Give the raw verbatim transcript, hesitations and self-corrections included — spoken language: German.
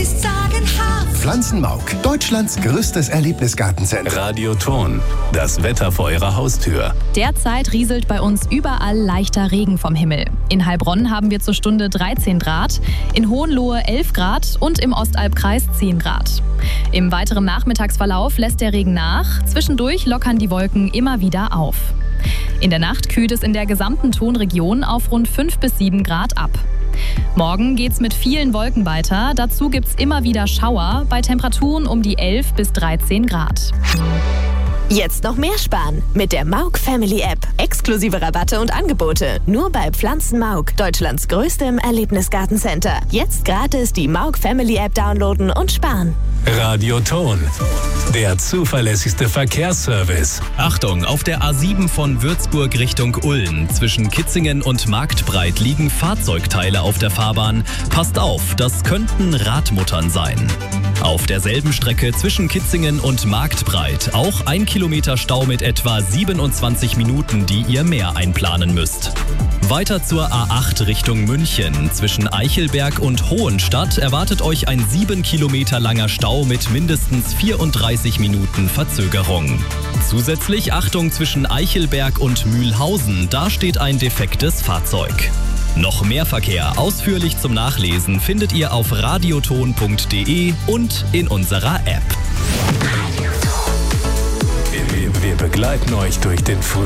ist sagenhaft. Pflanzenmauk, Deutschlands größtes Erlebnisgartencenter. Radioton, das Wetter vor Ihrer Haustür. Derzeit rieselt bei uns überall leichter Regen vom Himmel. In Heilbronn haben wir zur Stunde dreizehn Grad, in Hohenlohe elf Grad und im Ostalbkreis zehn Grad. Im weiteren Nachmittagsverlauf lässt der Regen nach, zwischendurch lockern die Wolken immer wieder auf. In der Nacht kühlt es in der gesamten Tonregion auf rund fünf bis sieben Grad ab. Morgen geht's mit vielen Wolken weiter, dazu gibt's immer wieder Schauer bei Temperaturen um die elf bis dreizehn Grad. Jetzt noch mehr sparen mit der Mauk Family App. Exklusive Rabatte und Angebote nur bei Pflanzenmauk, Deutschlands größtem Erlebnisgartencenter. Jetzt gratis die Mauk Family App downloaden und sparen. Radioton, der zuverlässigste Verkehrsservice. Achtung, auf der A sieben von Würzburg Richtung Ulm zwischen Kitzingen und Marktbreit liegen Fahrzeugteile auf der Fahrbahn. Passt auf, das könnten Radmuttern sein. Auf derselben Strecke zwischen Kitzingen und Marktbreit auch ein Kilometer Stau mit etwa siebenundzwanzig Minuten, die ihr mehr einplanen müsst. Weiter zur A acht Richtung München. Zwischen Eichelberg und Hohenstadt erwartet euch ein sieben Kilometer langer Stau mit mindestens vierunddreißig Minuten Verzögerung. Zusätzlich Achtung zwischen Eichelberg und Mühlhausen, da steht ein defektes Fahrzeug. Noch mehr Verkehr ausführlich zum Nachlesen findet ihr auf radioton punkt de und in unserer App. Wir, wir begleiten euch durch den Frühling.